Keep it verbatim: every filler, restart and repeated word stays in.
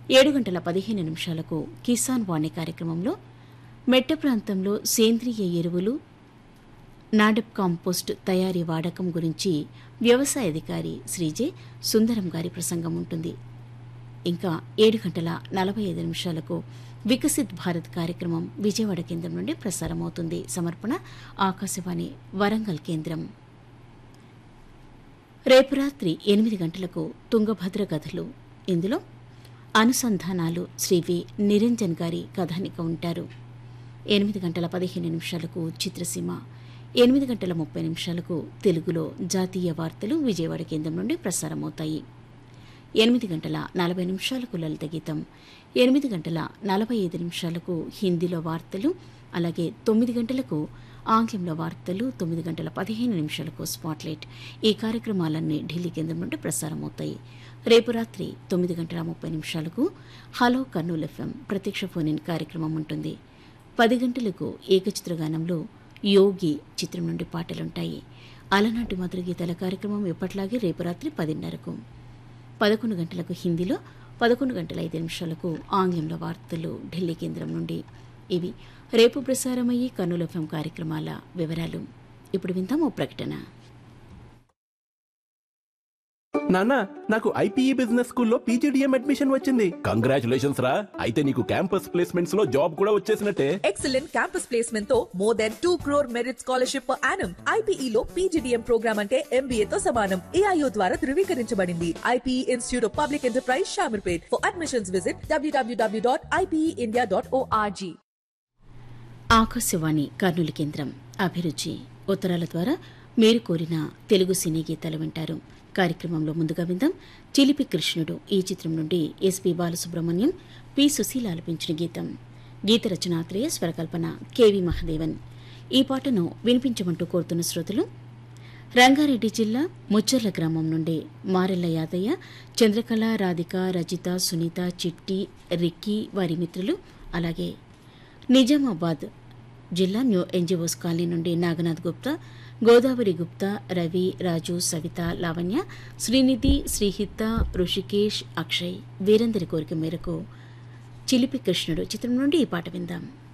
ఏడు గంటల పదిహేను నిమిషాలకు కిసాన్ వాణి కార్యక్రమంలో మెట్ట ప్రాంతంలో సేంద్రియ ఎరువులు నాడెప్ కాంపోస్ట్ తయారీ వాడకం గురించి వ్యవసాయ అధికారి శ్రీ జె సుందరం గారి ప్రసంగం ఉంటుంది. ఇంకా ఏడు గంటల నలభై ఐదు నిమిషాలకు వికసిత్ భారత్ కార్యక్రమం విజయవాడ కేంద్రం నుండి ప్రసారమవుతుంది. సమర్పణ ఆకాశవాణి వరంగల్ కేంద్రం. రేపు రాత్రి ఎనిమిది గంటలకు తుంగభద్ర కథలు. ఇందులో అనుసంధానాలు శ్రీ వి నిరంజన్ గారి కథానిక ఉంటారు. ఎనిమిది గంటల పదిహేను నిమిషాలకు చిత్రసీమ, ఎనిమిది గంటల ముప్పై నిమిషాలకు తెలుగులో జాతీయ వార్తలు విజయవాడ కేంద్రం నుండి ప్రసారమవుతాయి. ఎనిమిది గంటల నలభై నిమిషాలకు లలిత గీతం, ఎనిమిది గంటల నలభై ఐదు నిమిషాలకు హిందీలో వార్తలు, అలాగే తొమ్మిది గంటలకు ఆంగ్లంలో వార్తలు, తొమ్మిది గంటల పదిహేను నిమిషాలకు స్పాట్లైట్. ఈ కార్యక్రమాలన్నీ ఢిల్లీ కేంద్రం నుండి ప్రసారమవుతాయి. రేపు రాత్రి తొమ్మిది గంటల ముప్పై నిమిషాలకు హలో కర్నూలు ఎఫ్ఎం ప్రత్యక్ష ఫోన్ ఇన్ కార్యక్రమం ఉంటుంది. పది గంటలకు ఏకచిత్రగానంలో యోగి చిత్రం నుండి పాటలుంటాయి. అలనాటి మధుర గీతాల కార్యక్రమం ఎప్పట్లాగే రేపు రాత్రి పదిన్నరకు. పదకొండు గంటలకు హిందీలో, పదకొండు గంటల ఐదు నిమిషాలకు ఆంగ్లంలో వార్తలు ఢిల్లీ కేంద్రం నుండి. ఇవి రేపు ప్రసారమయ్యే కర్నూలు ఎఫ్ఎం కార్యక్రమాల వివరాలు. ఇప్పుడు విందాం ఓ ప్రకటన. నానా, నాకు ఐపీఈ బిజినెస్ స్కూల్లో పీజీడీఎం అడ్మిషన్ వచ్చింది. కంగ్రాచులేషన్స్ రా. అయితే నీకు క్యాంపస్ ప్లేస్మెంట్స్ లో జాబ్ కూడా వచ్చేసినట్టే. ఎక్సలెంట్ క్యాంపస్ ప్లేస్మెంట్ తో more than two crore merit scholarship per annum. IPE లో పీజీడీఎం ప్రోగ్రామ్ అంటే ఎంబీఏ తో సమానం. ఏఐఓ ద్వారా ధృవీకరించబడింది. IPE institute of public enterprise Shamirpet. For admissions visit WWW dot IPE India dot ORG. Akashvani Kurnool కేంద్రం. అభిరుచి ఉత్తరాల ద్వారా మీరు కోరిన తెలుగు సినీ గీతాలు వింటారు. కార్యక్రమంలో ముందుగా విందాం చిలిపి కృష్ణుడు ఈ చిత్రం నుండి ఎస్పి బాలసుబ్రహ్మణ్యం, పి సుశీల ఆలపించిన గీతం. గీత రచనాత్రేయ, స్వరకల్పన కెవి మహదేవన్. ఈ పాటను వినిపించమంటూ కోరుతున్న శ్రోతలు రంగారెడ్డి జిల్లా ముచ్చర్ల గ్రామం నుండి మారెల్ల యాదయ్య, చంద్రకళ, రాధిక, రజిత, సునీత, చిట్టి, రిక్కీ, వారి మిత్రులు. అలాగే నిజామాబాద్ జిల్లా న్యూ ఎన్జిఓస్ కాలనీ నుండి నాగనాథ్ గుప్తా, గోదావరి గుప్తా, రవి, రాజు, సవిత, లావణ్య, శ్రీనిధి, శ్రీహిత, ఋషికేష్, అక్షయ్ వీరందరి కోరిక మేరకు చిలిపి కృష్ణుడు చిత్రం నుండి ఈ పాట విందాం.